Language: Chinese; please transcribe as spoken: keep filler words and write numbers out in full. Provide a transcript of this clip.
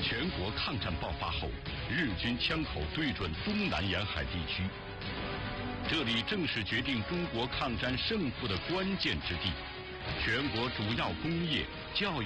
全国抗战爆发后，日军枪口对准东南沿海地区，这里正是决定中国抗战胜负的关键之地。全国主要工业、教育